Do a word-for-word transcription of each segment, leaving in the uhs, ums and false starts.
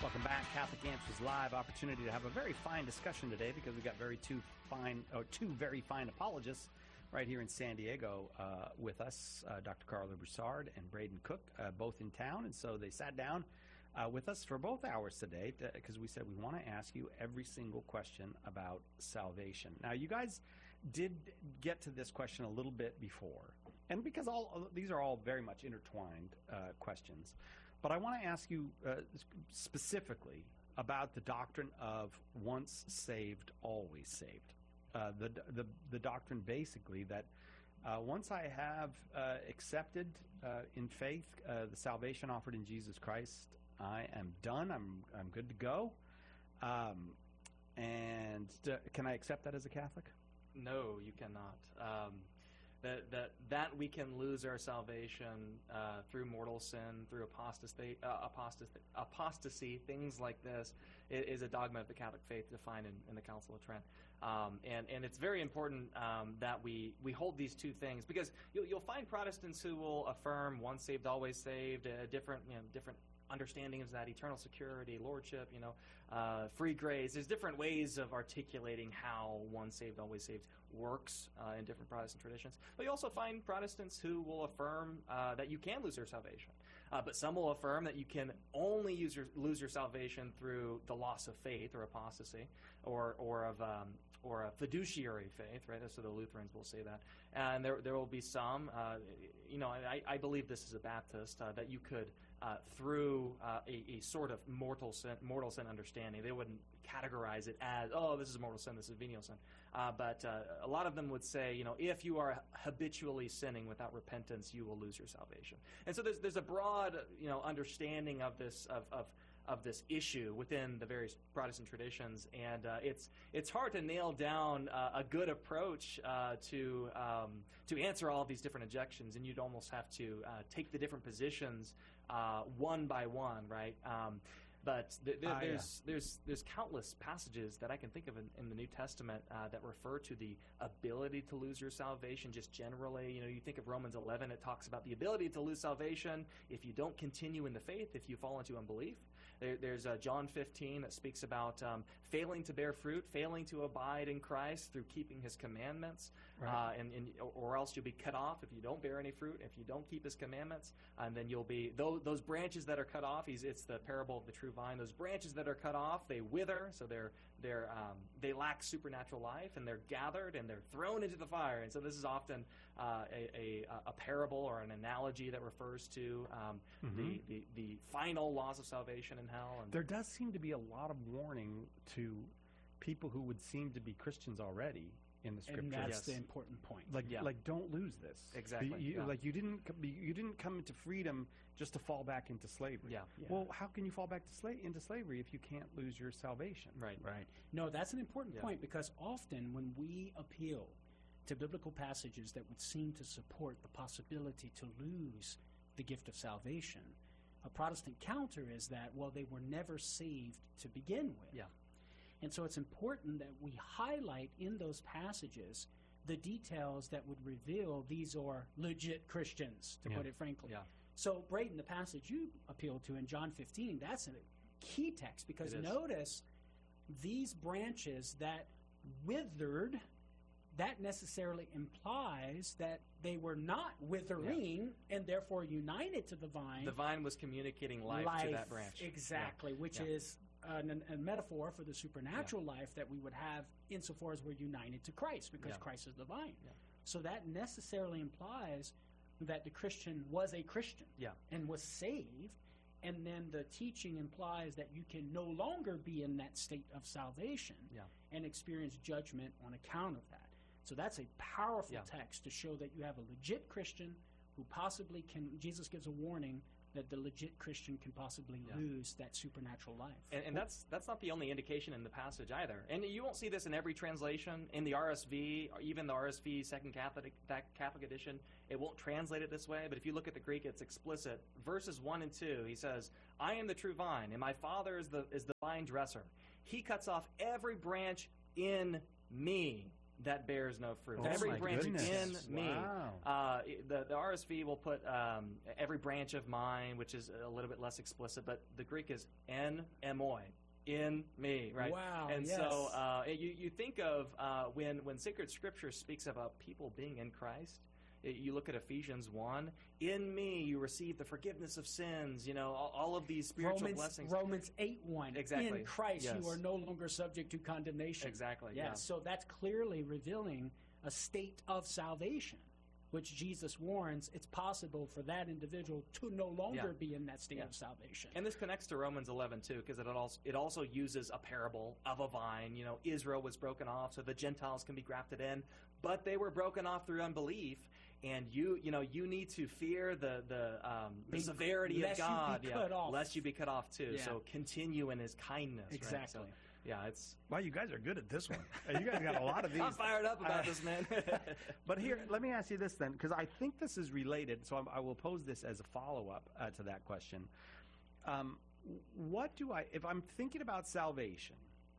Welcome back. Catholic Answers Live. Opportunity to have a very fine discussion today because we've got very two fine, or two very fine apologists right here in San Diego uh, with us, uh, Doctor Carla Broussard and Braden Cook, uh, both in town. And so they sat down uh, with us for both hours today because we said we want to ask you every single question about salvation. Now, you guys did get to this question a little bit before, and because all these are all very much intertwined uh, questions. But I want to ask you uh, specifically about the doctrine of once saved, always saved. Uh, the, the the doctrine basically that uh, once I have uh, accepted uh, in faith uh, the salvation offered in Jesus Christ, I am done. I'm I'm good to go. Um, and d- can I accept that as a Catholic? No, you cannot. Um, That, that that we can lose our salvation uh, through mortal sin, through apostasy, uh, apostasy, apostasy, things like this, is, is a dogma of the Catholic faith defined in, in the Council of Trent. Um, and, and it's very important um, that we, we hold these two things, because you'll, you'll find Protestants who will affirm once saved, always saved, uh, different, you know, different understandings of that, eternal security, lordship, you know, uh, free grace. There's different ways of articulating how once saved, always saved works uh, in different Protestant traditions. But you also find Protestants who will affirm uh, that you can lose your salvation. Uh, but some will affirm that you can only use your, lose your salvation through the loss of faith or apostasy, or or of um, or a fiduciary faith, right? So the Lutherans will say that. And there there will be some, uh, you know, I, I believe this is a Baptist, uh, that you could, uh, through uh, a, a sort of mortal sin, mortal sin understanding, they wouldn't categorize it as, oh, this is mortal sin, this is venial sin. Uh, but uh, a lot of them would say, you know, if you are habitually sinning without repentance, you will lose your salvation. And so there's there's a broad, you know, understanding of this of of, of this issue within the various Protestant traditions, and uh, it's it's hard to nail down uh, a good approach uh, to um, to answer all of these different objections, and you'd almost have to uh, take the different positions uh, one by one, right? Um, But th- th- Ah, yeah. there's there's there's countless passages that I can think of in, in the New Testament uh, that refer to the ability to lose your salvation just generally. You know, you think of Romans eleven, it talks about the ability to lose salvation if you don't continue in the faith, if you fall into unbelief. There, there's uh, John fifteen that speaks about um, failing to bear fruit, failing to abide in Christ through keeping his commandments, Right. uh, and, and or else you'll be cut off if you don't bear any fruit, if you don't keep his commandments, and then you'll be, those, those branches that are cut off, he's, it's the parable of the true vine, those branches that are cut off, they wither, so they're, they're, um, they lack supernatural life, and they're gathered, and they're thrown into the fire. And so this is often uh, a, a, a parable or an analogy that refers to um, Mhm. the, the, the final loss of salvation in hell. And There does seem to be a lot of warning to people who would seem to be Christians already in the And Scripture. that's Yes. the important point. Like, Yeah. like, don't lose this. Exactly, You, yeah. Like, you didn't, co- be- you didn't come into freedom just to fall back into slavery. Yeah. Yeah. Well, how can you fall back to sla- into slavery if you can't lose your salvation? Right. Right. No, that's an important Yeah. point, because often when we appeal to biblical passages that would seem to support the possibility to lose the gift of salvation, a Protestant counter is that, well, they were never saved to begin with. Yeah. And so it's important that we highlight in those passages the details that would reveal these are legit Christians, to Yeah. put it frankly. Yeah. So, Braden, the passage you appealed to in John fifteen, that's a key text, because It is. notice these branches that withered, that necessarily implies that they were not withering and therefore united to the vine. The vine was communicating life, to that branch. Exactly, which Yeah. is an, a metaphor for the supernatural life that we would have insofar as we're united to Christ, because Yeah. Christ is the vine. Yeah. So that necessarily implies that the Christian was a Christian Yeah. and was saved, and then the teaching implies that you can no longer be in that state of salvation Yeah. and experience judgment on account of that. So that's a powerful Yeah. text to show that you have a legit Christian who possibly can, Jesus gives a warning that the legit Christian can possibly Yeah. lose that supernatural life. And, and that's that's not the only indication in the passage either. And you won't see this in every translation. In the R S V, or even the R S V Second Catholic that Catholic edition, it won't translate it this way. But if you look at the Greek, it's explicit. Verses one and two, he says, "I am the true vine, and my Father is the is the vine dresser. He cuts off every branch in me that bears no fruit. Oh, every my branch goodness. in me. Wow. Uh, the, the R S V will put um, every branch of mine, which is a little bit less explicit, but the Greek is en emoi, in me, right? Wow, And yes. so uh, you, you think of uh, when, when sacred scripture speaks about people being in Christ, it, you look at Ephesians one, in me you receive the forgiveness of sins, you know, all, all of these spiritual Romans, blessings. Romans eight one. Exactly. In Christ Yes. you are no longer subject to condemnation. Exactly, Yeah, yeah. so that's clearly revealing a state of salvation, which Jesus warns it's possible for that individual to no longer Yeah. be in that state Yeah. of salvation. And this connects to Romans eleven too, because it also it also uses a parable of a vine. You know, Israel was broken off so the Gentiles can be grafted in, but they were broken off through unbelief. And you, you know, you need to fear the the, um, the Be- severity of lest you God, be yeah, cut off. lest you be cut off too. Yeah. So continue in His kindness. right? Exactly. So, yeah, it's. Wow, you guys are good at this one. Uh, You guys got a lot of these. I'm fired up about Uh, this, man. But here, let me ask you this then, because I think this is related. So I'm, I will pose this as a follow-up uh, to that question. Um, what do I, if I'm thinking about salvation,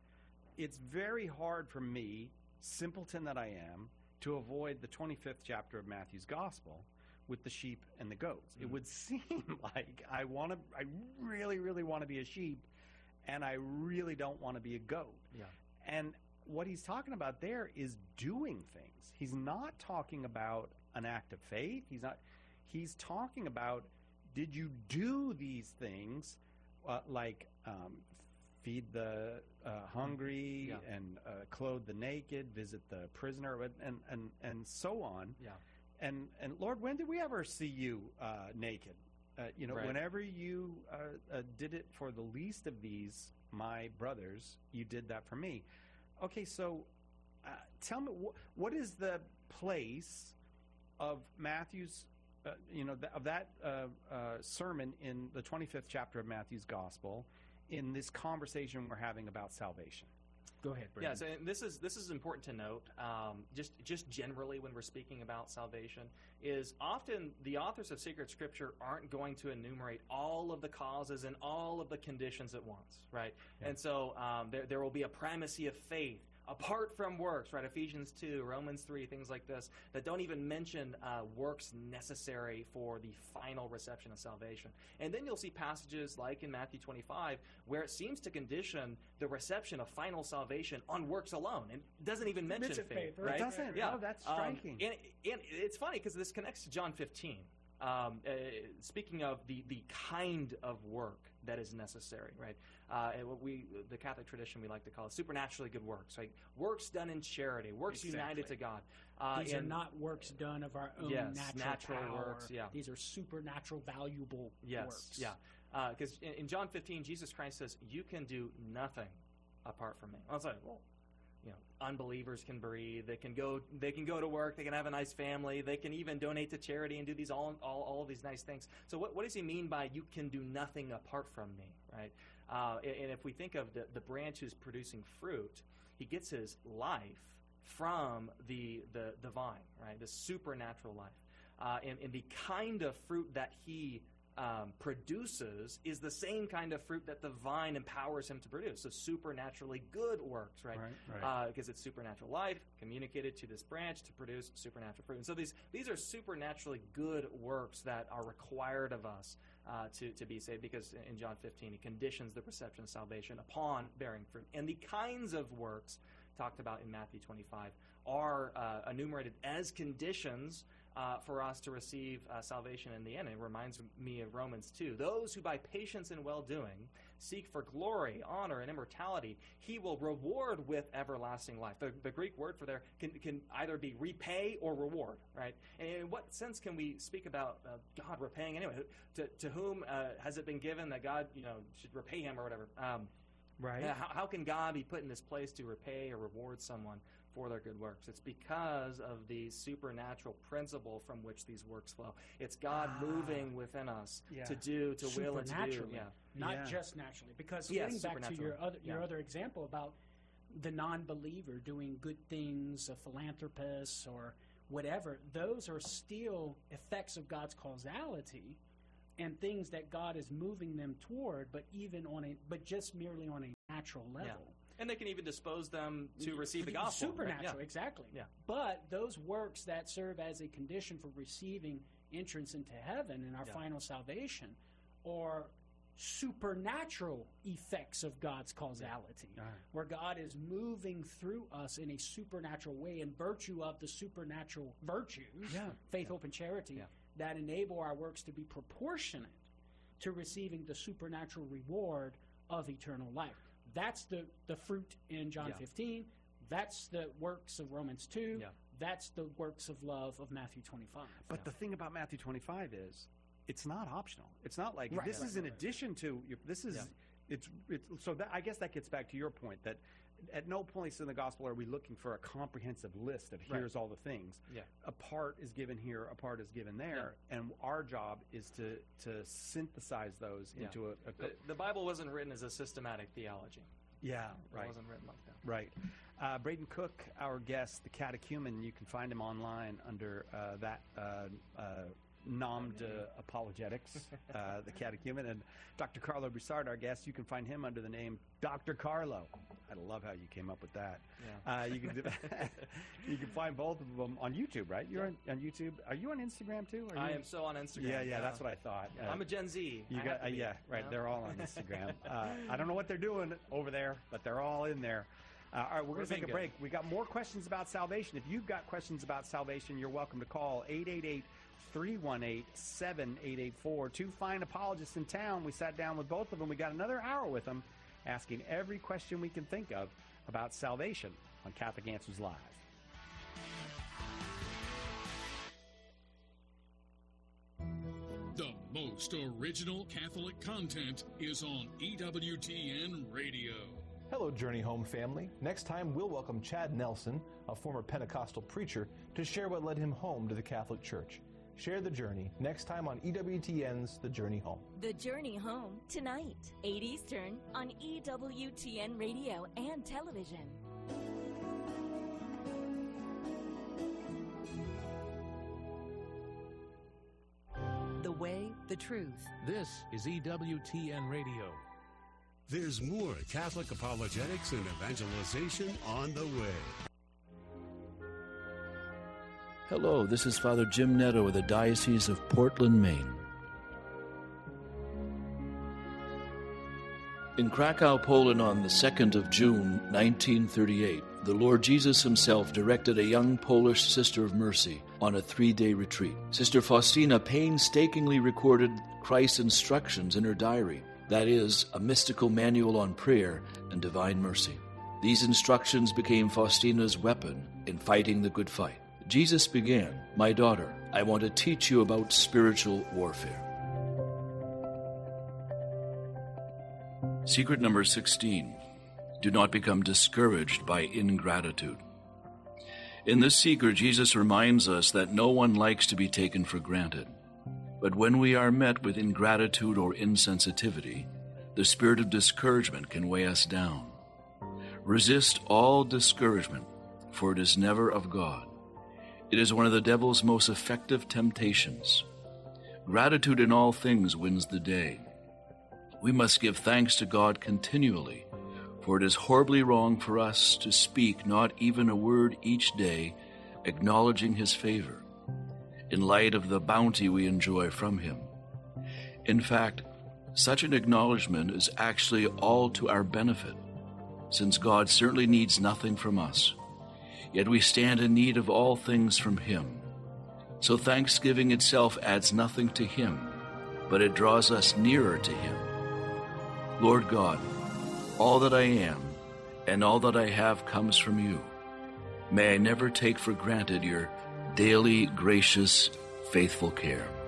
it's very hard for me, simpleton that I am, to avoid the twenty-fifth chapter of Matthew's Gospel with the sheep and the goats. It Mhm. would seem like I want to, I really, really want to be a sheep, and I really don't want to be a goat. Yeah. And what he's talking about there is doing things. He's not talking about an act of faith. He's not. He's talking about, did you do these things, uh, like um, feed the uh, hungry Yeah. and uh, clothe the naked, visit the prisoner, and and and, and so on. Yeah. And and Lord, when did we ever see you uh, naked? Uh, you know, Right. whenever you uh, uh, did it for the least of these, my brothers, you did that for me. Okay, so uh, tell me, wh- what is the place of Matthew's, uh, you know, th- of that uh, uh, sermon in the twenty-fifth chapter of Matthew's Gospel in this conversation we're having about salvation? Go ahead, Brandon. Yes, and this is this is important to note. Um, just just generally, when we're speaking about salvation, is often the authors of sacred scripture aren't going to enumerate all of the causes and all of the conditions at once, right? Yeah. And so um, there there will be a primacy of faith apart from works, right? Ephesians two, Romans three, things like this that don't even mention uh, works necessary for the final reception of salvation. And then you'll see passages like in Matthew twenty-five where it seems to condition the reception of final salvation on works alone, and doesn't even mention Mention faith, faith, right? right? It doesn't. Yeah. Oh, that's Um, striking. and, and it's funny because this connects to John fifteen. Um, uh, speaking of the, the kind of work that is necessary, right? Uh, and what we, the Catholic tradition, we like to call it supernaturally good works, right? Works done in charity, works Exactly. united to God. Uh, These are and- not works done of our own Yes, natural, natural power. works, yeah. These are supernatural, valuable Yes, works. yeah. Because in, in John fifteen, Jesus Christ says, "You can do nothing apart from me." I was like, well, you know, unbelievers can breathe. They can go. They can go to work. They can have a nice family. They can even donate to charity and do these all all, all of these nice things. So what, what does he mean by "you can do nothing apart from me"? Right? Uh, and, and if we think of the the branch who's producing fruit, he gets his life from the the, the vine, right? The supernatural life, uh, and, and the kind of fruit that he Um, produces is the same kind of fruit that the vine empowers him to produce. So supernaturally good works, right? Right, right. Because it's supernatural life communicated to this branch to produce supernatural fruit. And so these these are supernaturally good works that are required of us uh, to, to be saved, because in John fifteen, he conditions the reception of salvation upon bearing fruit. And the kinds of works talked about in Matthew twenty-five are uh, enumerated as conditions Uh, for us to receive uh, salvation in the end. It reminds me of Romans two. Those who by patience and well-doing seek for glory, honor, and immortality, he will reward with everlasting life. The, the Greek word for there can, can either be repay or reward, right? And in what sense can we speak about uh, God repaying anyway? To, to whom uh, has it been given that God, you know, should repay him or whatever? Um, Right. yeah, how, how can God be put in this place to repay or reward someone for their good works? It's because of the supernatural principle from which these works flow. It's God Ah. moving within us Yeah. to do, to will, and to do. Supernaturally, Yeah. not Yeah. just naturally. Because Yes, getting back to your supernaturally. other your Yeah. other example about the non-believer doing good things, a philanthropist or whatever, those are still effects of God's causality and things that God is moving them toward, but even on a but just merely on a natural level. And they can even dispose them to receive the gospel. Supernatural, right? Yeah. exactly. Yeah. But those works that serve as a condition for receiving entrance into heaven and our Yeah. final salvation are supernatural effects of God's causality, All right. where God is moving through us in a supernatural way in virtue of the supernatural virtues, Yeah. faith, Yeah. hope, and charity, Yeah. that enable our works to be proportionate to receiving the supernatural reward of eternal life. That's the, the fruit in John Yeah. fifteen. That's the works of Romans two. Yeah. That's the works of love of Matthew twenty-five. But Yeah. the thing about Matthew twenty-five is, it's not optional. It's not like Right, this right, is in right, right. addition to. your- This is Yeah. it's, it's so that I guess that gets back to your point that at no point in the gospel are we looking for a comprehensive list of Right. here's all the things. Yeah. A part is given here, a part is given there, and our job is to to synthesize those Yeah. into a, a The, the Bible wasn't written as a systematic theology. yeah It right. wasn't written like that. Right. Uh, Braden Cook, our guest, the catechumen, you can find him online under uh, that uh, uh, nom de apologetics, uh, the catechumen. And Doctor Carlo Broussard, our guest, you can find him under the name Doctor Carlo. I love how you came up with that. Yeah. Uh, you can you can find both of them on YouTube, right? You're Yeah. on, on YouTube. Are you on Instagram too? Are I you? am so on Instagram. Yeah, yeah, that's what I thought. Uh, I'm a Gen Z. you I got, have to uh, be, yeah, right. you know? They're all on Instagram. uh, I don't know what they're doing over there, but they're all in there. Uh, all right, we're, We're going to take a being break. We got more questions about salvation. If you've got questions about salvation, you're welcome to call eight eight eight, three one eight, seven eight eight four. Two fine apologists in town. We sat down with both of them. We got another hour with them, asking every question we can think of about salvation on Catholic Answers Live. The most original Catholic content is on E W T N Radio. Hello, Journey Home family. Next time, we'll welcome Chad Nelson, a former Pentecostal preacher, to share what led him home to the Catholic Church. Share the journey next time on E W T N's The Journey Home. The Journey Home, tonight, eight Eastern, on E W T N Radio and television. The way, the truth. This is E W T N Radio. There's more Catholic apologetics and evangelization on the way. Hello, this is Father Jim Netto of the Diocese of Portland, Maine. In Krakow, Poland on the second of June, nineteen thirty-eight, the Lord Jesus himself directed a young Polish Sister of Mercy on a three-day retreat. Sister Faustina painstakingly recorded Christ's instructions in her diary, that is, a mystical manual on prayer and divine mercy. These instructions became Faustina's weapon in fighting the good fight. Jesus began, "My daughter, I want to teach you about spiritual warfare." Secret number sixteen. Do not become discouraged by ingratitude. In this secret, Jesus reminds us that no one likes to be taken for granted. But when we are met with ingratitude or insensitivity, the spirit of discouragement can weigh us down. Resist all discouragement, for it is never of God. It is one of the devil's most effective temptations. Gratitude in all things wins the day. We must give thanks to God continually, for it is horribly wrong for us to speak not even a word each day acknowledging his favor, in light of the bounty we enjoy from him. In fact, such an acknowledgement is actually all to our benefit, since God certainly needs nothing from us. Yet we stand in need of all things from him. So thanksgiving itself adds nothing to him, but it draws us nearer to him. Lord God, all that I am and all that I have comes from you. May I never take for granted your daily, gracious, faithful care.